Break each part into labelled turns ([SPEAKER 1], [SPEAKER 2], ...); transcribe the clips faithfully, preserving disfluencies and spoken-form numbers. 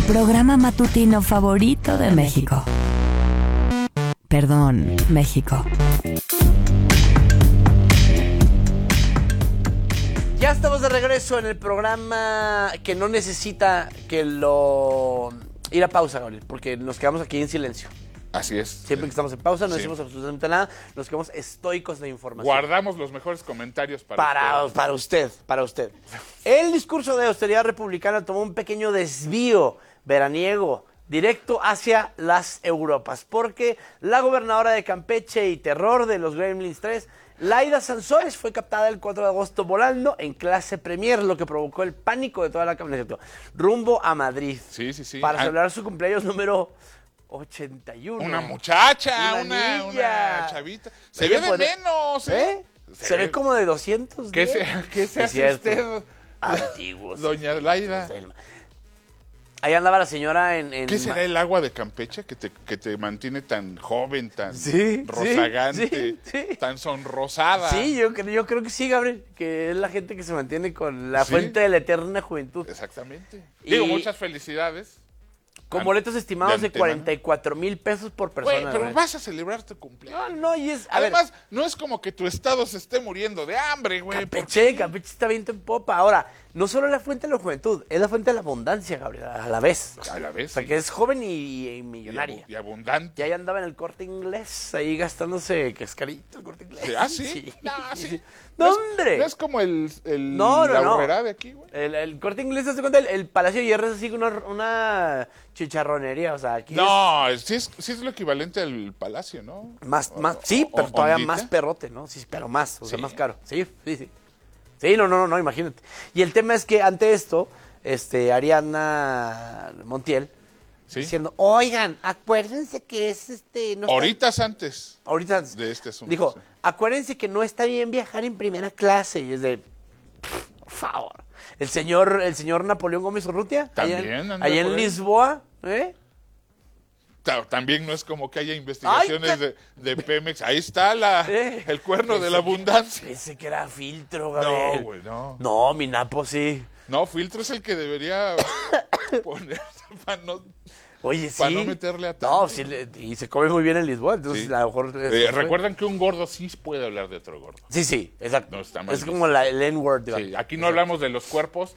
[SPEAKER 1] programa matutino favorito de México. Perdón, México.
[SPEAKER 2] Ya estamos de regreso en el programa que no necesita que lo... ir a pausa, Gabriel, porque nos quedamos aquí en silencio.
[SPEAKER 3] Así es.
[SPEAKER 2] Siempre que estamos en pausa no
[SPEAKER 3] Sí.
[SPEAKER 2] decimos absolutamente nada, nos quedamos estoicos de información.
[SPEAKER 3] Guardamos los mejores comentarios para,
[SPEAKER 2] Para,
[SPEAKER 3] usted.
[SPEAKER 2] para usted, para usted. El discurso de austeridad republicana tomó un pequeño desvío veraniego directo hacia las Europas, porque la gobernadora de Campeche y terror de los Gremlins tres, Laida Sansores, fue captada el cuatro de agosto volando en clase premier, lo que provocó el pánico de toda la caminata rumbo a Madrid.
[SPEAKER 3] Sí, sí, sí.
[SPEAKER 2] Para
[SPEAKER 3] Ah.
[SPEAKER 2] celebrar su cumpleaños número ochenta y uno.
[SPEAKER 3] Una muchacha,
[SPEAKER 2] Una
[SPEAKER 3] una,
[SPEAKER 2] niña.
[SPEAKER 3] una chavita. Se
[SPEAKER 2] Ella
[SPEAKER 3] ve de
[SPEAKER 2] podría-
[SPEAKER 3] menos, ¿eh?
[SPEAKER 2] ¿Eh? Se ve como de doscientos.
[SPEAKER 3] ¿Qué se, qué se
[SPEAKER 2] Es
[SPEAKER 3] hace
[SPEAKER 2] cierto.
[SPEAKER 3] usted,
[SPEAKER 2] Antiguos.
[SPEAKER 3] doña Laida?
[SPEAKER 2] Ahí andaba la señora en... en
[SPEAKER 3] ¿Qué será el agua de Campeche que te, que te mantiene tan joven, tan
[SPEAKER 2] Sí,
[SPEAKER 3] rozagante,
[SPEAKER 2] sí, sí.
[SPEAKER 3] tan sonrosada?
[SPEAKER 2] Sí, yo, creo- yo creo que sí, Gabriel, que es la gente que se mantiene con la
[SPEAKER 3] Sí.
[SPEAKER 2] fuente de la eterna juventud.
[SPEAKER 3] Exactamente.
[SPEAKER 2] Y-
[SPEAKER 3] Digo, muchas felicidades.
[SPEAKER 2] Con
[SPEAKER 3] An-
[SPEAKER 2] boletos estimados de
[SPEAKER 3] antemano.
[SPEAKER 2] cuarenta y cuatro mil pesos por persona.
[SPEAKER 3] Güey, pero
[SPEAKER 2] Gabriel.
[SPEAKER 3] vas a celebrar tu cumpleaños.
[SPEAKER 2] No, no, y es... A ver,
[SPEAKER 3] Además, no es como que tu estado se esté muriendo de hambre, güey.
[SPEAKER 2] Campeche, Campeche está viento en popa. Ahora, no solo es la fuente de la juventud, es la fuente de la abundancia, Gabriel, a la vez.
[SPEAKER 3] A la vez.
[SPEAKER 2] O sea,
[SPEAKER 3] sí.
[SPEAKER 2] que es joven y, y
[SPEAKER 3] Y
[SPEAKER 2] millonaria.
[SPEAKER 3] abu- Y abundante.
[SPEAKER 2] Y ahí andaba en el Corte Inglés, ahí gastándose cascarito el Corte Inglés.
[SPEAKER 3] Sí, ¿ah, sí? No, sí.
[SPEAKER 2] ¡No,
[SPEAKER 3] es-
[SPEAKER 2] hombre!
[SPEAKER 3] No es como el, el
[SPEAKER 2] No, no,
[SPEAKER 3] la
[SPEAKER 2] no.
[SPEAKER 3] Aurrera de aquí, güey.
[SPEAKER 2] El, el Corte Inglés, ¿te das cuenta? El, el Palacio de Hierro es así una, una chicharronería, o sea, aquí
[SPEAKER 3] No, sí es, sí es lo equivalente al Palacio, ¿no?
[SPEAKER 2] es más,
[SPEAKER 3] O-
[SPEAKER 2] más, sí,
[SPEAKER 3] o-
[SPEAKER 2] pero
[SPEAKER 3] o-
[SPEAKER 2] todavía
[SPEAKER 3] ondita.
[SPEAKER 2] más perrote, ¿no? Sí, pero más, o sea,
[SPEAKER 3] Sí.
[SPEAKER 2] más caro. Sí, sí, sí. Sí, no, no, no, no, imagínate. Y el tema es que ante esto, este, Ariana Montiel,
[SPEAKER 3] Sí.
[SPEAKER 2] diciendo, oigan, acuérdense que es este... No está-
[SPEAKER 3] Horitas antes
[SPEAKER 2] ahorita
[SPEAKER 3] de este asunto.
[SPEAKER 2] dijo,
[SPEAKER 3] sí.
[SPEAKER 2] acuérdense que no está bien viajar en primera clase. Y es de, por favor. El señor, el señor Napoleón Gómez Urrutia, allá
[SPEAKER 3] También
[SPEAKER 2] en,
[SPEAKER 3] anda
[SPEAKER 2] allá en
[SPEAKER 3] por ahí.
[SPEAKER 2] Lisboa, ¿eh?
[SPEAKER 3] Ta- También no es como que haya investigaciones
[SPEAKER 2] Ay,
[SPEAKER 3] de, de Pemex. Ahí está la,
[SPEAKER 2] Eh,
[SPEAKER 3] el cuerno de
[SPEAKER 2] ese
[SPEAKER 3] la
[SPEAKER 2] que-
[SPEAKER 3] abundancia.
[SPEAKER 2] Ese que era filtro, Gabriel.
[SPEAKER 3] No, güey, no.
[SPEAKER 2] No, mi Napo sí.
[SPEAKER 3] No, filtro es el que debería ponerse para no...
[SPEAKER 2] Oye, sí.
[SPEAKER 3] Para no meterle a tanto.
[SPEAKER 2] No, sí, le- y se come muy bien en Lisboa, entonces
[SPEAKER 3] Sí.
[SPEAKER 2] a lo mejor...
[SPEAKER 3] Eh,
[SPEAKER 2] eso fue.
[SPEAKER 3] Recuerdan que un gordo sí puede hablar de otro gordo.
[SPEAKER 2] Sí, sí, exacto.
[SPEAKER 3] No está mal
[SPEAKER 2] es
[SPEAKER 3] visto.
[SPEAKER 2] como la, el N-word.
[SPEAKER 3] Sí,
[SPEAKER 2] digamos.
[SPEAKER 3] aquí no hablamos de los cuerpos,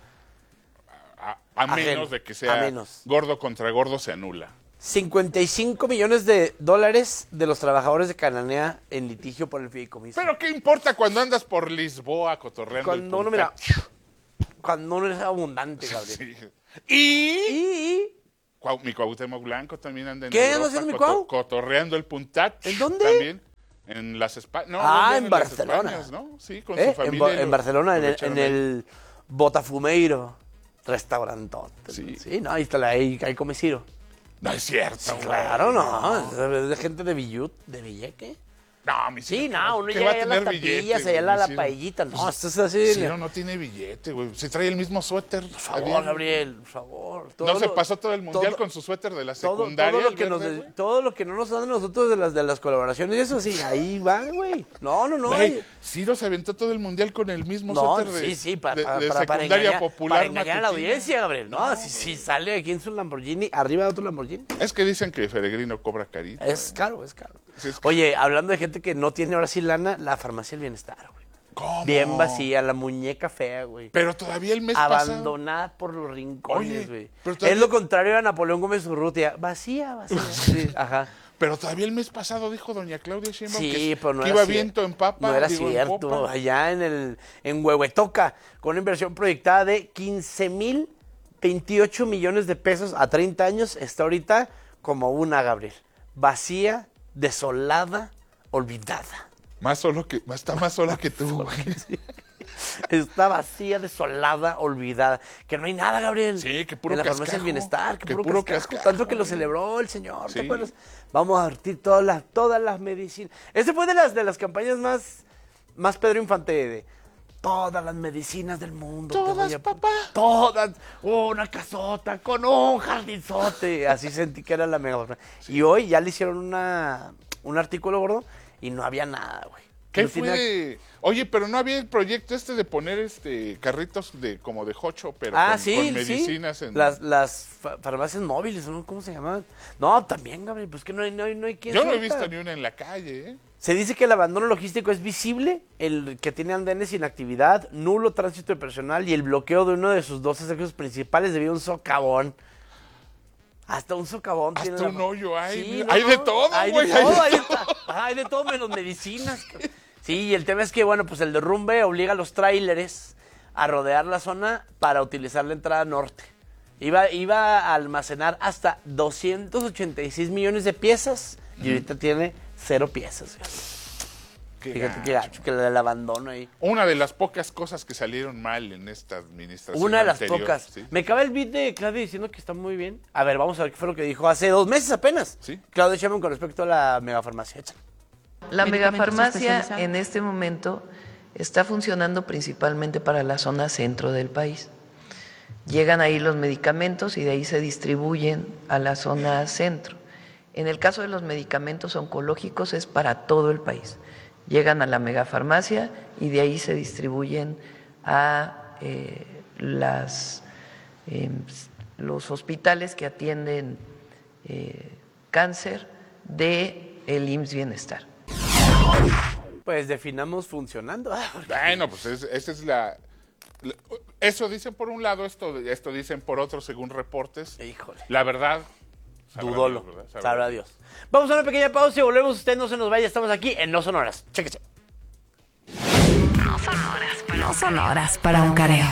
[SPEAKER 3] a, a
[SPEAKER 2] Ajeno,
[SPEAKER 3] menos de que sea
[SPEAKER 2] a menos.
[SPEAKER 3] gordo contra gordo se anula.
[SPEAKER 2] cincuenta y cinco millones de dólares de los trabajadores de Cananea en litigio por el fideicomiso.
[SPEAKER 3] Pero ¿qué importa cuando andas por Lisboa cotorreando el
[SPEAKER 2] Cuando uno, mira,
[SPEAKER 3] puntacho?
[SPEAKER 2] cuando uno es abundante, Gabriel.
[SPEAKER 3] Sí. Y
[SPEAKER 2] Y...
[SPEAKER 3] Cuau- mi Cuauhtémoc Blanco también anda en
[SPEAKER 2] ¿Qué
[SPEAKER 3] Europa
[SPEAKER 2] anda haciendo mi
[SPEAKER 3] coto-
[SPEAKER 2] Cuau?
[SPEAKER 3] cotorreando el puntacho.
[SPEAKER 2] ¿En dónde?
[SPEAKER 3] También. En las Españas. No,
[SPEAKER 2] Ah,
[SPEAKER 3] no,
[SPEAKER 2] en
[SPEAKER 3] las
[SPEAKER 2] Barcelona.
[SPEAKER 3] Españas, ¿no? Sí, con
[SPEAKER 2] ¿Eh?
[SPEAKER 3] su
[SPEAKER 2] En,
[SPEAKER 3] familia.
[SPEAKER 2] Ba-
[SPEAKER 3] y
[SPEAKER 2] en
[SPEAKER 3] lo-
[SPEAKER 2] Barcelona, en
[SPEAKER 3] lo
[SPEAKER 2] el,
[SPEAKER 3] echaron
[SPEAKER 2] en
[SPEAKER 3] ahí.
[SPEAKER 2] el Botafumeiro restaurantote.
[SPEAKER 3] Sí.
[SPEAKER 2] Sí, no, ahí está la, ahí, ahí come Ciro.
[SPEAKER 3] No es cierto,
[SPEAKER 2] Sí,
[SPEAKER 3] güey.
[SPEAKER 2] claro, no. Es de gente de Villut, de Villeque.
[SPEAKER 3] No, mi
[SPEAKER 2] Sí,
[SPEAKER 3] Ciro,
[SPEAKER 2] no, uno
[SPEAKER 3] ¿qué
[SPEAKER 2] llega
[SPEAKER 3] va a
[SPEAKER 2] allá a las
[SPEAKER 3] tener billete,
[SPEAKER 2] tapillas, allá a
[SPEAKER 3] güey,
[SPEAKER 2] la, la
[SPEAKER 3] Ciro?
[SPEAKER 2] paellita. No, esto es así.
[SPEAKER 3] Ciro no tiene billete, güey. Se trae el mismo suéter.
[SPEAKER 2] Por favor, Gabriel, por favor.
[SPEAKER 3] No
[SPEAKER 2] Todo
[SPEAKER 3] se
[SPEAKER 2] lo-
[SPEAKER 3] pasó todo el mundial
[SPEAKER 2] todo-
[SPEAKER 3] con su suéter de la
[SPEAKER 2] todo,
[SPEAKER 3] secundaria.
[SPEAKER 2] todo lo
[SPEAKER 3] el
[SPEAKER 2] que nos,
[SPEAKER 3] verde, güey.
[SPEAKER 2] todo lo que no nos dan nosotros de las de las colaboraciones y eso sí, ahí van, güey. No, no, no.
[SPEAKER 3] Güey,
[SPEAKER 2] ahí-
[SPEAKER 3] Ciro se aventó todo el mundial con el mismo
[SPEAKER 2] No,
[SPEAKER 3] suéter de,
[SPEAKER 2] sí, sí, para,
[SPEAKER 3] de-
[SPEAKER 2] para,
[SPEAKER 3] de
[SPEAKER 2] para, para
[SPEAKER 3] secundaria
[SPEAKER 2] engañar,
[SPEAKER 3] popular.
[SPEAKER 2] para engañar a la
[SPEAKER 3] matutina.
[SPEAKER 2] audiencia, Gabriel. No, si sí, sale aquí en su Lamborghini, arriba de otro Lamborghini.
[SPEAKER 3] Es que dicen que Peregrino cobra carito.
[SPEAKER 2] Es caro, es caro.
[SPEAKER 3] Sí, es que-
[SPEAKER 2] Oye, hablando de gente que no tiene ahora sí lana, la farmacia del bienestar, güey.
[SPEAKER 3] ¿Cómo?
[SPEAKER 2] Bien vacía, la muñeca fea, güey.
[SPEAKER 3] Pero todavía el mes pasado.
[SPEAKER 2] Abandonada por los rincones,
[SPEAKER 3] Oye,
[SPEAKER 2] güey.
[SPEAKER 3] pero todavía-
[SPEAKER 2] Es lo contrario a Napoleón Gómez Urrutia. Vacía, vacía. Sí, ajá.
[SPEAKER 3] Pero todavía el mes pasado dijo doña Claudia Sheinbaum
[SPEAKER 2] Sí,
[SPEAKER 3] que,
[SPEAKER 2] pero no
[SPEAKER 3] que
[SPEAKER 2] era
[SPEAKER 3] iba
[SPEAKER 2] cier-
[SPEAKER 3] viento en papa.
[SPEAKER 2] No era
[SPEAKER 3] digo, en
[SPEAKER 2] cierto.
[SPEAKER 3] popa.
[SPEAKER 2] Allá en el en Huehuetoca, con una inversión proyectada de quince mil veintiocho millones de pesos a treinta años, está ahorita como una, Gabriel. Vacía, desolada, olvidada.
[SPEAKER 3] Más solo que, está más sola que tú, güey.
[SPEAKER 2] Está vacía, desolada, olvidada. Que no hay nada, Gabriel.
[SPEAKER 3] Sí, que puro
[SPEAKER 2] en la farmacia
[SPEAKER 3] cascajo.
[SPEAKER 2] del bienestar, que,
[SPEAKER 3] Que
[SPEAKER 2] puro,
[SPEAKER 3] puro
[SPEAKER 2] cascajo.
[SPEAKER 3] cascajo,
[SPEAKER 2] Tanto que lo
[SPEAKER 3] güey.
[SPEAKER 2] celebró el señor, ¿te
[SPEAKER 3] Sí.
[SPEAKER 2] acuerdas? Vamos a partir todas las, todas las medicinas. Ese fue de las, de las campañas más, más Pedro Infante de todas las medicinas del mundo. te
[SPEAKER 3] Todas,
[SPEAKER 2] voy a-
[SPEAKER 3] papá.
[SPEAKER 2] Todas. Una casota con un jardinzote. Así sentí que era la mega. Y hoy ya le hicieron una, un artículo, gordo, y no había nada, güey.
[SPEAKER 3] ¿Qué
[SPEAKER 2] No
[SPEAKER 3] fue?
[SPEAKER 2] tiene-
[SPEAKER 3] de- Oye, pero no había el proyecto este de poner este carritos de como de jocho, pero
[SPEAKER 2] Ah,
[SPEAKER 3] con,
[SPEAKER 2] sí,
[SPEAKER 3] con
[SPEAKER 2] sí.
[SPEAKER 3] medicinas en...
[SPEAKER 2] Las, las fa- farmacias móviles, ¿no? ¿Cómo se llaman? No, también, Gabriel, pues que no hay, no hay, no hay quien
[SPEAKER 3] Yo no he
[SPEAKER 2] surta.
[SPEAKER 3] visto ni una en la calle, ¿eh?
[SPEAKER 2] Se dice que el abandono logístico es visible, el que tiene andenes sin actividad, nulo tránsito de personal y el bloqueo de uno de sus dos accesos principales debido a un socavón. Hasta un socavón.
[SPEAKER 3] Hasta
[SPEAKER 2] tiene
[SPEAKER 3] un
[SPEAKER 2] la-
[SPEAKER 3] hoyo hay.
[SPEAKER 2] Sí,
[SPEAKER 3] Hay de todo,
[SPEAKER 2] Hay
[SPEAKER 3] güey,
[SPEAKER 2] de
[SPEAKER 3] hay de
[SPEAKER 2] todo, hay de, ajá, hay de todo menos medicinas. Sí, y el tema es que, bueno, pues el derrumbe obliga a los tráileres a rodear la zona para utilizar la entrada norte. Iba, iba a almacenar hasta doscientos ochenta y seis millones de piezas y ahorita tiene cero piezas. güey.
[SPEAKER 3] Qué
[SPEAKER 2] Fíjate que
[SPEAKER 3] gacho.
[SPEAKER 2] gacho, que el abandono ahí.
[SPEAKER 3] Una de las pocas cosas que salieron mal en esta administración
[SPEAKER 2] Una de las
[SPEAKER 3] anterior,
[SPEAKER 2] pocas.
[SPEAKER 3] ¿sí?
[SPEAKER 2] Me acaba el beat de Claudia diciendo que está muy bien. A ver, vamos a ver qué fue lo que dijo hace dos meses apenas.
[SPEAKER 3] Sí.
[SPEAKER 2] Claudia Sheinbaum con respecto a la megafarmacia. Échale.
[SPEAKER 4] La
[SPEAKER 1] Medicamentos
[SPEAKER 4] megafarmacia
[SPEAKER 1] especializados.
[SPEAKER 4] en este momento está funcionando principalmente para la zona centro del país. Llegan ahí los medicamentos y de ahí se distribuyen a la zona centro. En el caso de los medicamentos oncológicos es para todo el país. Llegan a la megafarmacia y de ahí se distribuyen a eh, las, eh, los hospitales que atienden eh, cáncer de el I M S S Bienestar.
[SPEAKER 2] Pues definamos funcionando. Ah,
[SPEAKER 3] Bueno, pues es- esa es la, la- Eso dicen por un lado, esto, esto dicen por otro, según reportes.
[SPEAKER 2] Híjole.
[SPEAKER 3] La verdad, sabrá
[SPEAKER 2] Dudolo.
[SPEAKER 3] Dios, ¿verdad?
[SPEAKER 2] Sabrá Dios. Vamos a una pequeña pausa y volvemos. Usted no se nos vaya. Estamos aquí en No Son Horas. Chéquese.
[SPEAKER 1] No son horas para un careo.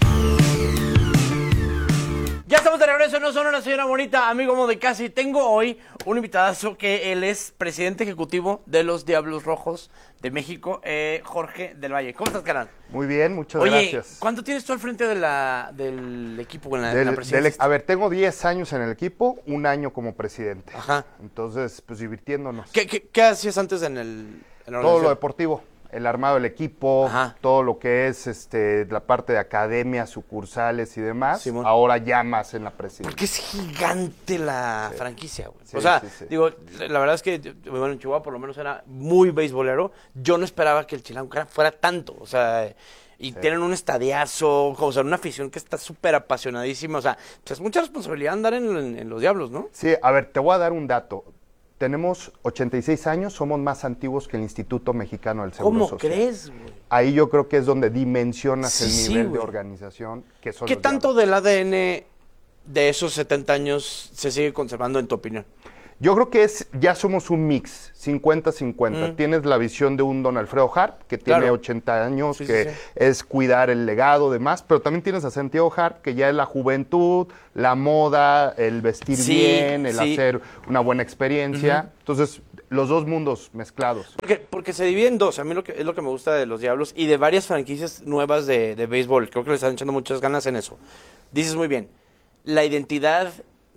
[SPEAKER 2] Ya estamos de regreso en No Son Horas, señora bonita, amigo amo de casa. Y tengo hoy un invitadazo que él es presidente ejecutivo de los Diablos Rojos de México, eh, Jorge del Valle. ¿Cómo estás, canal?
[SPEAKER 5] Muy bien, muchas
[SPEAKER 2] Oye,
[SPEAKER 5] gracias.
[SPEAKER 2] ¿cuánto tienes tú al frente de la, del equipo en la, en la
[SPEAKER 5] Del-
[SPEAKER 2] presidencia?
[SPEAKER 5] del- a ver, tengo diez años en el equipo, un año como presidente.
[SPEAKER 2] Ajá.
[SPEAKER 5] Entonces, pues divirtiéndonos.
[SPEAKER 2] ¿Qué, qué, qué hacías antes en el en la
[SPEAKER 5] Todo lo
[SPEAKER 2] organización?
[SPEAKER 5] deportivo, el armado del equipo,
[SPEAKER 2] Ajá.
[SPEAKER 5] todo lo que es este la parte de academia, sucursales y demás.
[SPEAKER 2] Simón.
[SPEAKER 5] Ahora ya más en la presidencia.
[SPEAKER 2] Porque es gigante la franquicia, güey.
[SPEAKER 5] Sí,
[SPEAKER 2] o sea,
[SPEAKER 5] sí, sí.
[SPEAKER 2] digo, la verdad es que, bueno, en Chihuahua por lo menos era muy beisbolero. Yo no esperaba que el Chilango fuera tanto, o sea, y tienen un estadiazo, o sea, una afición que está súper apasionadísima. O sea, pues es mucha responsabilidad andar en, en- en los Diablos, ¿no?
[SPEAKER 5] Sí, a ver, te voy a dar un dato. Tenemos ochenta y seis años, somos más antiguos que el Instituto Mexicano del Seguro
[SPEAKER 2] ¿Cómo
[SPEAKER 5] Social.
[SPEAKER 2] crees, güey?
[SPEAKER 5] Ahí yo creo que es donde dimensionas
[SPEAKER 2] Sí,
[SPEAKER 5] el
[SPEAKER 2] sí,
[SPEAKER 5] nivel
[SPEAKER 2] güey.
[SPEAKER 5] de organización que son
[SPEAKER 2] ¿Qué
[SPEAKER 5] los
[SPEAKER 2] tanto
[SPEAKER 5] Diablos.
[SPEAKER 2] del A D N de esos setenta años se sigue conservando, en tu opinión?
[SPEAKER 5] Yo creo que es ya somos un mix, cincuenta cincuenta. Tienes la visión de un Don Alfredo Harp, que tiene
[SPEAKER 2] Claro.
[SPEAKER 5] ochenta años,
[SPEAKER 2] Sí, sí,
[SPEAKER 5] que
[SPEAKER 2] sí.
[SPEAKER 5] es cuidar el legado, demás, pero también tienes a Santiago Harp, que ya es la juventud, la moda, el vestir
[SPEAKER 2] Sí,
[SPEAKER 5] bien, el
[SPEAKER 2] sí.
[SPEAKER 5] hacer una buena experiencia. Entonces, los dos mundos mezclados.
[SPEAKER 2] Porque, porque se divide en dos. A mí lo que, es lo que me gusta de los Diablos y de varias franquicias nuevas de, de béisbol. Creo que le están echando muchas ganas en eso. Dices muy bien. La identidad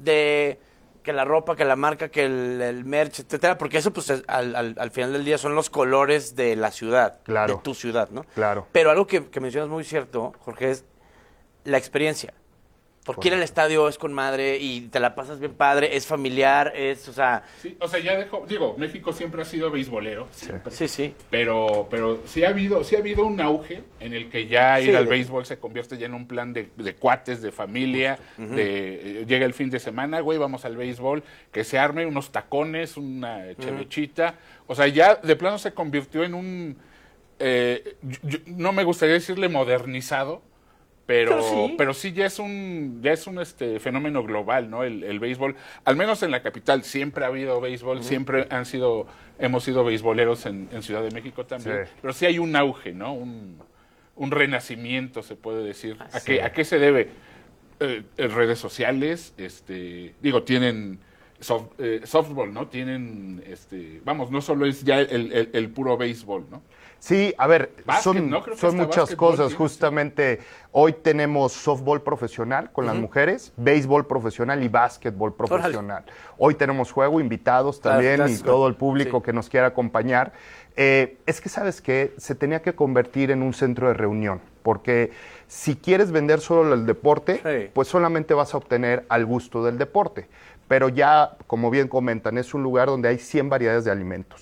[SPEAKER 2] de que la ropa, que la marca, que el, el merch, etcétera. Porque eso, pues, es- al, al, al final del día son los colores de la ciudad.
[SPEAKER 5] Claro.
[SPEAKER 2] De tu ciudad, ¿no?
[SPEAKER 5] Claro.
[SPEAKER 2] Pero algo que, que mencionas muy cierto, Jorge, es la experiencia. Porque ir al estadio es con madre y te la pasas bien padre, es familiar, es, o sea...
[SPEAKER 3] Sí, o sea, ya dejó, digo, México siempre ha sido beisbolero, siempre.
[SPEAKER 2] Sí, sí.
[SPEAKER 3] Pero, pero sí ha habido, sí ha habido un auge en el que ya ir
[SPEAKER 2] Sí,
[SPEAKER 3] al
[SPEAKER 2] de-
[SPEAKER 3] béisbol se convierte ya en un plan de, de cuates, de familia, de eh, llega el fin de semana, güey, vamos al béisbol, que se arme unos tacones, una chevechita. O sea, ya de plano se convirtió en un eh, yo- yo- no me gustaría decirle modernizado, pero,
[SPEAKER 2] Pero sí.
[SPEAKER 3] pero sí ya es un, ya es un este fenómeno global, ¿no? El, el béisbol, al menos en la capital siempre ha habido béisbol, siempre han sido, hemos sido beisboleros en, en Ciudad de México también,
[SPEAKER 5] Sí.
[SPEAKER 3] pero sí hay un auge, ¿no? Un, un renacimiento, se puede decir. ¿A
[SPEAKER 2] sí.
[SPEAKER 3] qué, a qué se debe? Eh, eh, redes sociales, este, digo, tienen soft- eh, softball, ¿no? Tienen, este, vamos, no solo es ya el, el- el puro béisbol, ¿no?
[SPEAKER 5] Sí, a ver,
[SPEAKER 3] Básquet,
[SPEAKER 5] son,
[SPEAKER 3] ¿no? Creo que
[SPEAKER 5] son
[SPEAKER 3] hasta
[SPEAKER 5] muchas
[SPEAKER 3] básquetbol
[SPEAKER 5] cosas.
[SPEAKER 3] tiene,
[SPEAKER 5] Justamente hoy tenemos softball profesional con las mujeres, béisbol profesional y básquetbol profesional. Hoy tenemos juego, invitados
[SPEAKER 2] Claro,
[SPEAKER 5] también y
[SPEAKER 2] clásico.
[SPEAKER 5] todo el público
[SPEAKER 2] Sí.
[SPEAKER 5] que nos quiera acompañar. Eh, es que, ¿sabes qué? Se tenía que convertir en un centro de reunión, porque si quieres vender solo el deporte,
[SPEAKER 2] Sí.
[SPEAKER 5] pues solamente vas a obtener al gusto del deporte. Pero ya, como bien comentan, es un lugar donde hay cien variedades de alimentos.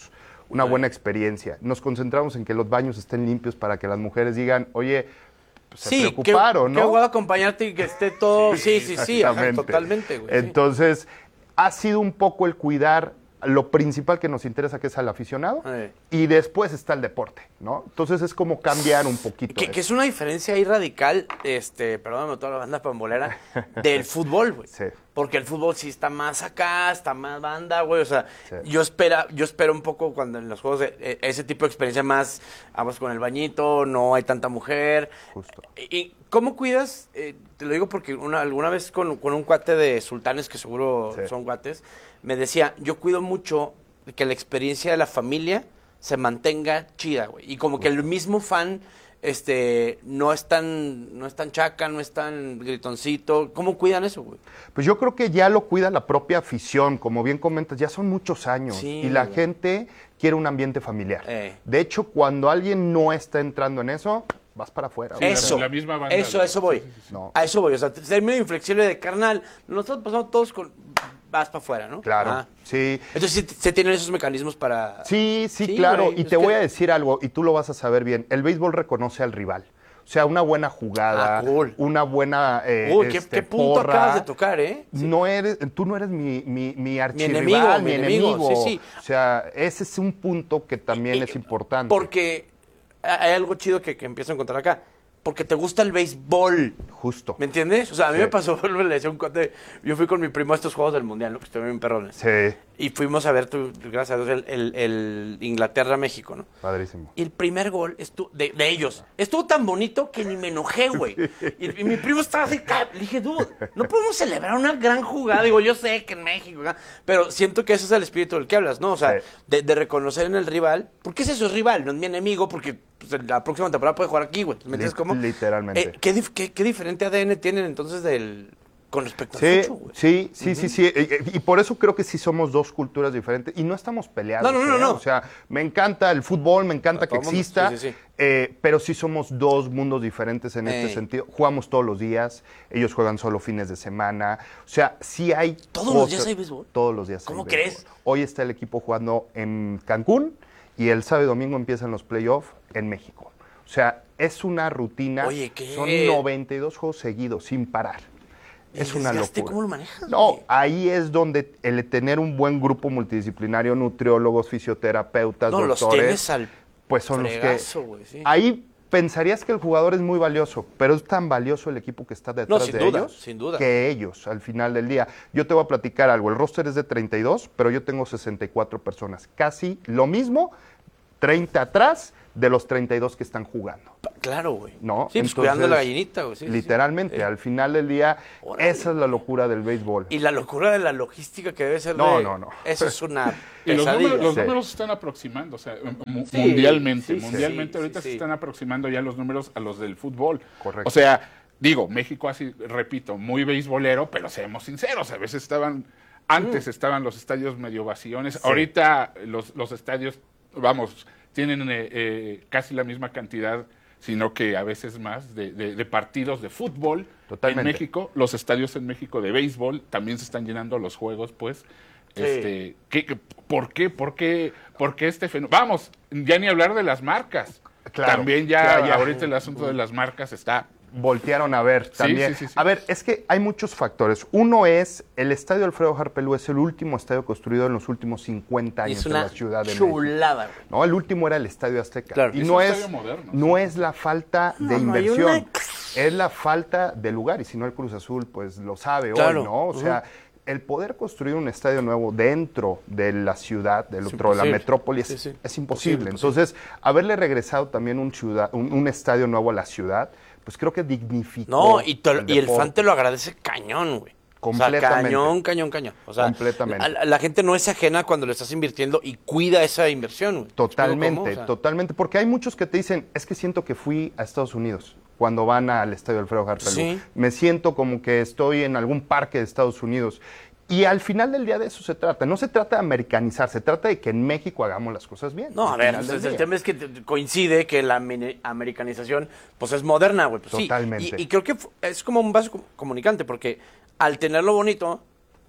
[SPEAKER 5] una buena experiencia. Nos concentramos en que los baños estén limpios para que las mujeres digan, oye, pues, se
[SPEAKER 2] Sí,
[SPEAKER 5] preocuparon,
[SPEAKER 2] que,
[SPEAKER 5] ¿no?
[SPEAKER 2] que voy a acompañarte y que esté todo... Sí, sí, sí, ajá,
[SPEAKER 5] Exactamente.
[SPEAKER 2] totalmente, güey. sí.
[SPEAKER 5] Entonces, ha sido un poco el cuidar lo principal que nos interesa, que es al aficionado,
[SPEAKER 2] Eh.
[SPEAKER 5] y después está el deporte, ¿no? Entonces es como cambiar un poquito.
[SPEAKER 2] Que,
[SPEAKER 5] eso.
[SPEAKER 2] que es una diferencia ahí radical, este, perdóname toda la banda pambolera, del fútbol, güey.
[SPEAKER 5] Sí.
[SPEAKER 2] Porque el fútbol sí está más acá, está más banda, güey. O sea,
[SPEAKER 5] Sí.
[SPEAKER 2] yo espera, yo espero un poco cuando en los juegos de, eh, ese tipo de experiencia más, vamos con el bañito, no hay tanta mujer.
[SPEAKER 5] Justo.
[SPEAKER 2] ¿Y y cómo cuidas? Eh, te lo digo porque una, alguna vez con, con un cuate de sultanes, que seguro
[SPEAKER 5] Sí.
[SPEAKER 2] son cuates, me decía, yo cuido mucho que la experiencia de la familia se mantenga chida, güey. Y como que el mismo fan este no es tan no es tan chaca, no es tan gritoncito. ¿Cómo cuidan eso, güey?
[SPEAKER 5] Pues yo creo que ya lo cuida la propia afición, como bien comentas, ya son muchos años
[SPEAKER 2] Sí,
[SPEAKER 5] y la
[SPEAKER 2] güey.
[SPEAKER 5] gente quiere un ambiente familiar.
[SPEAKER 2] Eh.
[SPEAKER 5] De hecho, cuando alguien no está entrando en eso, vas para afuera. güey.
[SPEAKER 2] Eso,
[SPEAKER 3] la misma banda,
[SPEAKER 2] eso,
[SPEAKER 3] ¿no?
[SPEAKER 2] a eso voy.
[SPEAKER 3] Sí, sí, sí.
[SPEAKER 5] No.
[SPEAKER 2] A eso voy. O sea, ser medio inflexible de carnal. Nosotros pasamos todos con. Vas para afuera, ¿no?
[SPEAKER 5] Claro,
[SPEAKER 2] Ajá.
[SPEAKER 5] sí.
[SPEAKER 2] Entonces sí, se tienen esos mecanismos para.
[SPEAKER 5] Sí, sí,
[SPEAKER 2] Sí,
[SPEAKER 5] claro.
[SPEAKER 2] güey,
[SPEAKER 5] y
[SPEAKER 2] es
[SPEAKER 5] te
[SPEAKER 2] que-
[SPEAKER 5] voy a decir algo, y tú lo vas a saber bien. El béisbol reconoce al rival. O sea, una buena jugada,
[SPEAKER 2] Ah, cool.
[SPEAKER 5] una buena eh,
[SPEAKER 2] Uy, qué,
[SPEAKER 5] este,
[SPEAKER 2] qué punto
[SPEAKER 5] porra.
[SPEAKER 2] acabas de tocar, ¿eh? Sí.
[SPEAKER 5] No eres, tú no eres mi, mi, mi archirrival,
[SPEAKER 2] enemigo,
[SPEAKER 5] mi
[SPEAKER 2] mi
[SPEAKER 5] enemigo.
[SPEAKER 2] enemigo, sí, sí.
[SPEAKER 5] O sea, ese es un punto que también
[SPEAKER 2] Y-
[SPEAKER 5] es importante.
[SPEAKER 2] Porque hay algo chido que, que empiezo a encontrar acá. Porque te gusta el béisbol.
[SPEAKER 5] Justo.
[SPEAKER 2] ¿Me entiendes? O sea, a mí
[SPEAKER 5] Sí.
[SPEAKER 2] me pasó, le decía un cuate, yo fui con mi primo a estos Juegos del Mundial, ¿no? Que estuvieron bien perrones.
[SPEAKER 5] Sí,
[SPEAKER 2] Y fuimos a ver, tu- gracias a Dios, el, el- el Inglaterra-México, ¿no?
[SPEAKER 5] padrísimo.
[SPEAKER 2] Y el primer gol estuvo, de, de ellos estuvo tan bonito que ni me enojé, güey. Y, y mi primo estaba así, ca- le dije, dude, no podemos celebrar una gran jugada. Digo, yo sé que en México, acá, pero siento que ese es el espíritu del que hablas, ¿no? O sea,
[SPEAKER 5] Sí.
[SPEAKER 2] de, de reconocer en el rival, porque ese es su rival, no es mi enemigo, porque pues, la próxima temporada puede jugar aquí, güey. ¿Me entiendes
[SPEAKER 5] Lit-
[SPEAKER 2] cómo?
[SPEAKER 5] literalmente.
[SPEAKER 2] Eh, ¿qué, dif- qué, qué diferente A D N tienen entonces del con respecto al
[SPEAKER 5] Sí,
[SPEAKER 2] fucho, güey?
[SPEAKER 5] sí, sí, sí, sí. Y, y por eso creo que sí somos dos culturas diferentes y no estamos peleados.
[SPEAKER 2] No, no, no,
[SPEAKER 5] ¿eh?
[SPEAKER 2] no.
[SPEAKER 5] O sea, me encanta el fútbol, me encanta
[SPEAKER 2] A
[SPEAKER 5] que
[SPEAKER 2] todo mundo.
[SPEAKER 5] exista,
[SPEAKER 2] Sí, sí, sí.
[SPEAKER 5] eh, pero sí somos dos mundos diferentes en este
[SPEAKER 2] Ey.
[SPEAKER 5] sentido. Jugamos todos los días, ellos juegan solo fines de semana. O sea, sí hay
[SPEAKER 2] ¿Todos los
[SPEAKER 5] cosas-
[SPEAKER 2] días hay béisbol?
[SPEAKER 5] Todos los días hay
[SPEAKER 2] ¿Cómo
[SPEAKER 5] béisbol.
[SPEAKER 2] crees?
[SPEAKER 5] Hoy está el equipo jugando en Cancún y el sábado y domingo empiezan los playoffs en México. O sea, es una rutina.
[SPEAKER 2] Oye, ¿qué?
[SPEAKER 5] Son noventa y dos juegos seguidos sin parar.
[SPEAKER 2] ¿Y
[SPEAKER 5] Es
[SPEAKER 2] el
[SPEAKER 5] una
[SPEAKER 2] desgaste,
[SPEAKER 5] locura.
[SPEAKER 2] cómo lo manejas,
[SPEAKER 5] No,
[SPEAKER 2] güey?
[SPEAKER 5] ahí es donde el tener un buen grupo multidisciplinario, nutriólogos, fisioterapeutas,
[SPEAKER 2] No, los
[SPEAKER 5] doctores,
[SPEAKER 2] tienes al
[SPEAKER 5] pues son
[SPEAKER 2] fregazo,
[SPEAKER 5] los
[SPEAKER 2] güey, sí.
[SPEAKER 5] que ahí pensarías que el jugador es muy valioso, pero es tan valioso el equipo que está detrás
[SPEAKER 2] sin
[SPEAKER 5] de
[SPEAKER 2] duda,
[SPEAKER 5] ellos
[SPEAKER 2] sin duda.
[SPEAKER 5] que ellos al final del día. Yo te voy a platicar algo, el roster es de treinta y dos, pero yo tengo sesenta y cuatro personas, casi lo mismo, treinta atrás de los treinta y dos que están jugando.
[SPEAKER 2] Pa- Claro, güey.
[SPEAKER 5] ¿No?
[SPEAKER 2] Sí, pues cuidando la gallinita, güey. sí, sí, sí.
[SPEAKER 5] Literalmente,
[SPEAKER 2] Sí.
[SPEAKER 5] al final del día,
[SPEAKER 2] Órale.
[SPEAKER 5] esa es la locura del béisbol.
[SPEAKER 2] Y la locura de la logística que debe ser
[SPEAKER 5] No,
[SPEAKER 2] de-
[SPEAKER 5] no, no.
[SPEAKER 2] Eso es una
[SPEAKER 3] Y los
[SPEAKER 2] pesadilla.
[SPEAKER 3] números, los
[SPEAKER 5] Sí.
[SPEAKER 3] números se están aproximando, o sea, mu-
[SPEAKER 2] Sí,
[SPEAKER 3] mundialmente.
[SPEAKER 2] sí, sí,
[SPEAKER 3] mundialmente
[SPEAKER 2] sí,
[SPEAKER 3] ahorita
[SPEAKER 2] sí,
[SPEAKER 3] se
[SPEAKER 2] sí.
[SPEAKER 3] están aproximando ya los números a los del fútbol.
[SPEAKER 5] Correcto.
[SPEAKER 3] O sea, digo, México así, repito, muy beisbolero, pero seamos sinceros, a veces estaban, antes
[SPEAKER 2] Mm.
[SPEAKER 3] estaban los estadios medio vacíos, ahorita los, los estadios, vamos, tienen eh, eh, casi la misma cantidad, sino que a veces más, de, de- de partidos de fútbol
[SPEAKER 5] Totalmente.
[SPEAKER 3] en México. Los estadios en México de béisbol también se están llenando los juegos, pues.
[SPEAKER 2] Sí.
[SPEAKER 3] Este, ¿qué, qué- ¿Por qué? ¿Por qué? ¿Por qué este fenómeno? Vamos, ya ni hablar de las marcas.
[SPEAKER 5] Claro,
[SPEAKER 3] También ya,
[SPEAKER 5] ya, ya.
[SPEAKER 3] ahorita el asunto de las marcas está...
[SPEAKER 5] Voltearon a ver también.
[SPEAKER 3] sí, sí, sí.
[SPEAKER 5] A ver, es que hay muchos factores. Uno es, el estadio Alfredo Harpelú es el último estadio construido en los últimos cincuenta
[SPEAKER 2] Y
[SPEAKER 5] años
[SPEAKER 2] es
[SPEAKER 5] en
[SPEAKER 2] una
[SPEAKER 5] la Ciudad de México.
[SPEAKER 2] chulada, güey.
[SPEAKER 5] No, el último era el Estadio Azteca.
[SPEAKER 2] Claro.
[SPEAKER 5] Y
[SPEAKER 3] Es
[SPEAKER 5] no
[SPEAKER 3] un
[SPEAKER 5] es,
[SPEAKER 3] estadio moderno,
[SPEAKER 5] no es la falta de
[SPEAKER 2] No, no, hay
[SPEAKER 5] inversión,
[SPEAKER 2] una-
[SPEAKER 5] es la falta de lugar. Y si no, el Cruz Azul, pues lo sabe
[SPEAKER 2] Claro.
[SPEAKER 5] hoy, ¿no? O sea, el poder construir un estadio nuevo dentro de la ciudad, dentro de la
[SPEAKER 2] imposible.
[SPEAKER 5] metrópoli, es,
[SPEAKER 2] Sí, sí.
[SPEAKER 5] es imposible.
[SPEAKER 2] Imposible,
[SPEAKER 5] Entonces, haberle regresado también un, ciudad, un, un estadio nuevo a la ciudad, pues creo que dignificó.
[SPEAKER 2] No, y, to- y el
[SPEAKER 5] deporte.
[SPEAKER 2] fan te lo agradece cañón, güey. O sea,
[SPEAKER 5] Completamente.
[SPEAKER 2] cañón, cañón, cañón. O sea,
[SPEAKER 5] Completamente.
[SPEAKER 2] La, la gente no es ajena cuando le estás invirtiendo y cuida esa inversión, güey. ¿Me explico
[SPEAKER 5] Totalmente,
[SPEAKER 2] cómo? O sea,
[SPEAKER 5] totalmente. Porque hay muchos que te dicen, es que siento que fui a Estados Unidos cuando van al estadio Alfredo Harpelú.
[SPEAKER 2] Sí.
[SPEAKER 5] Me siento como que estoy en algún parque de Estados Unidos. Y al final del día de eso se trata. No se trata de americanizar, se trata de que en México hagamos las cosas bien.
[SPEAKER 2] No, a
[SPEAKER 5] al
[SPEAKER 2] ver,
[SPEAKER 5] final del
[SPEAKER 2] pues, el
[SPEAKER 5] día.
[SPEAKER 2] tema es que te- coincide que la amene- americanización pues es moderna, güey. Pues, sí.
[SPEAKER 5] Totalmente.
[SPEAKER 2] Y, y creo que fu- es como un vaso com- comunicante, porque al tenerlo bonito,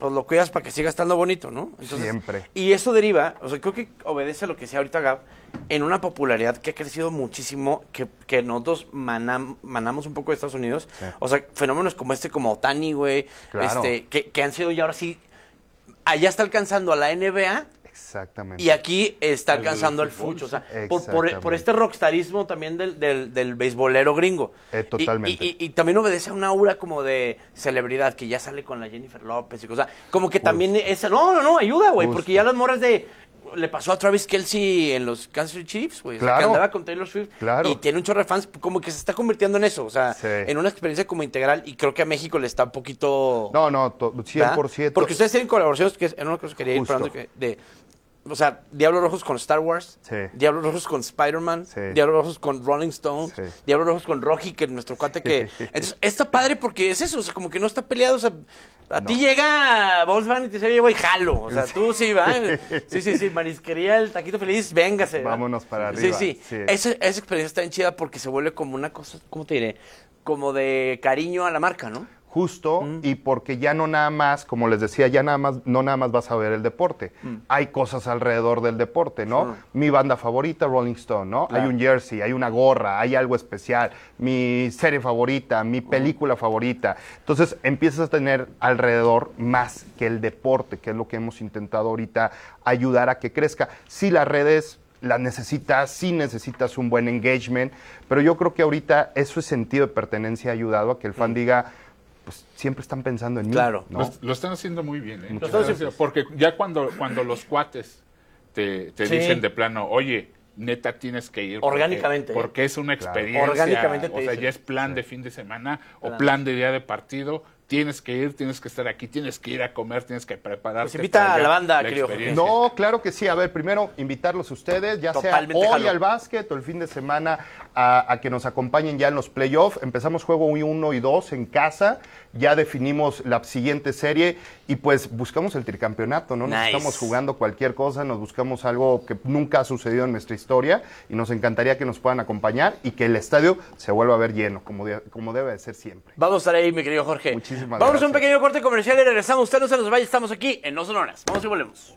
[SPEAKER 2] pues lo cuidas para que siga estando bonito, ¿no? Entonces,
[SPEAKER 5] Siempre.
[SPEAKER 2] Y eso deriva, o sea, creo que obedece a lo que decía ahorita Gab, en una popularidad que ha crecido muchísimo, que, que nosotros manam, manamos un poco de Estados Unidos.
[SPEAKER 5] Sí.
[SPEAKER 2] O sea, fenómenos como este, como Otani, güey,
[SPEAKER 5] Claro.
[SPEAKER 2] este, que, que han sido ya ahora sí, allá está alcanzando a la N B A.
[SPEAKER 5] Exactamente.
[SPEAKER 2] Y aquí está
[SPEAKER 3] Al
[SPEAKER 2] alcanzando al
[SPEAKER 3] fútbol,
[SPEAKER 2] fucho, o sea,
[SPEAKER 5] sí.
[SPEAKER 2] por, por, por este rockstarismo también del, del, del beisbolero gringo.
[SPEAKER 5] Eh, totalmente.
[SPEAKER 2] Y, y, y, y también obedece a una aura como de celebridad, que ya sale con la Jennifer López y cosas. Como que también esa, no, no, no, ayuda, güey,
[SPEAKER 5] Justo.
[SPEAKER 2] porque ya las morras de... Le pasó a Travis Kelce en los Kansas City Chiefs, güey. O sea,
[SPEAKER 5] Claro.
[SPEAKER 2] que andaba con Taylor Swift.
[SPEAKER 5] Claro.
[SPEAKER 2] Y tiene un chorro de fans, como que se está convirtiendo en eso, o sea,
[SPEAKER 5] Sí.
[SPEAKER 2] en una experiencia como integral. Y creo que a México le está un poquito...
[SPEAKER 5] No, no, to- cien por ciento.
[SPEAKER 2] ¿verdad? Porque ustedes tienen colaboraciones, que es en una cosa que quería ir
[SPEAKER 5] Justo.
[SPEAKER 2] hablando, que de... O sea, Diablos Rojos con Star Wars,
[SPEAKER 5] Sí.
[SPEAKER 2] Diablos Rojos con Spider-Man,
[SPEAKER 5] Sí.
[SPEAKER 2] Diablos Rojos con Rolling Stones,
[SPEAKER 5] Sí.
[SPEAKER 2] Diablos Rojos con Rocky, que es nuestro cuate que... Entonces, está padre porque es eso, o sea, como que no está peleado, o sea, a ti llega Volkswagen y te dice, oye, güey, jalo, o sea, tú sí, va, sí, sí, sí, marisquería, el taquito feliz, véngase. ¿va?
[SPEAKER 5] Vámonos para
[SPEAKER 2] Sí,
[SPEAKER 5] arriba,
[SPEAKER 2] sí,
[SPEAKER 5] sí.
[SPEAKER 2] Esa, esa experiencia está bien chida porque se vuelve como una cosa, ¿cómo te diré? Como de cariño a la marca, ¿no?
[SPEAKER 5] Justo,
[SPEAKER 2] Mm.
[SPEAKER 5] y porque ya no nada más, como les decía, ya nada más, no nada más vas a ver el deporte.
[SPEAKER 2] Mm.
[SPEAKER 5] Hay cosas alrededor del deporte, ¿no?
[SPEAKER 2] Sure.
[SPEAKER 5] Mi banda favorita, Rolling Stone, ¿no?
[SPEAKER 2] Claro.
[SPEAKER 5] Hay un jersey, hay una gorra, hay algo especial. Mi serie favorita, mi película favorita. Entonces empiezas a tener alrededor más que el deporte, que es lo que hemos intentado ahorita ayudar a que crezca. Sí, las redes las necesitas, sí necesitas un buen engagement, pero yo creo que ahorita eso es sentido de pertenencia ha ayudado a que el fan diga, pues siempre están pensando en mí.
[SPEAKER 2] Claro.
[SPEAKER 5] ¿no?
[SPEAKER 3] Lo, lo están haciendo muy bien, ¿eh?
[SPEAKER 2] Lo
[SPEAKER 3] Lo
[SPEAKER 2] están
[SPEAKER 3] están
[SPEAKER 2] haciendo-
[SPEAKER 3] haciendo- porque ya cuando, cuando los cuates te, te
[SPEAKER 2] Sí.
[SPEAKER 3] dicen de plano, oye, neta tienes que ir. porque-
[SPEAKER 2] Orgánicamente, ¿eh?
[SPEAKER 3] Porque es una
[SPEAKER 5] Claro.
[SPEAKER 3] experiencia.
[SPEAKER 2] Orgánicamente te
[SPEAKER 3] o sea,
[SPEAKER 2] dicen.
[SPEAKER 3] ya es plan de fin de semana o
[SPEAKER 2] Plan.
[SPEAKER 3] plan de día de partido. Tienes que ir, tienes que estar aquí, tienes que ir a comer, tienes que prepararte.
[SPEAKER 2] Pues invita
[SPEAKER 3] para
[SPEAKER 2] a la
[SPEAKER 3] ya
[SPEAKER 2] banda, querido Jorge.
[SPEAKER 3] experiencia.
[SPEAKER 5] No, claro que sí. A ver, primero invitarlos a ustedes, ya
[SPEAKER 2] Totalmente
[SPEAKER 5] sea hoy
[SPEAKER 2] jalo.
[SPEAKER 5] al básquet o el fin de semana, a, a que nos acompañen ya en los playoffs. Empezamos juego uno y dos en casa, ya definimos la siguiente serie y pues buscamos el tricampeonato, ¿no? Nos
[SPEAKER 2] Nice.
[SPEAKER 5] estamos jugando cualquier cosa, nos buscamos algo que nunca ha sucedido en nuestra historia y nos encantaría que nos puedan acompañar y que el estadio se vuelva a ver lleno, como, de- como debe de ser siempre.
[SPEAKER 2] Vamos a estar ahí, mi querido Jorge.
[SPEAKER 5] Muchísimas
[SPEAKER 2] Vamos a un
[SPEAKER 5] gracias.
[SPEAKER 2] pequeño corte comercial y regresamos. Usted no se nos vaya, estamos aquí en No Son Horas. Vamos y volvemos.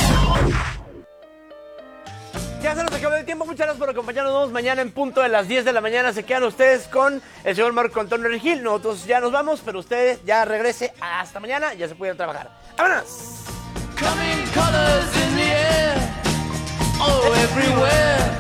[SPEAKER 2] Ya se nos acabó el tiempo. Muchas gracias por acompañarnos. Nos vemos mañana en punto de las diez de la mañana. Se quedan ustedes con el señor Marco Antonio Regil. Nosotros ya nos vamos, pero usted ya regrese. Hasta mañana. Ya se puede trabajar. ¡Vámonos!
[SPEAKER 6] Coming colors in the air, oh, everywhere.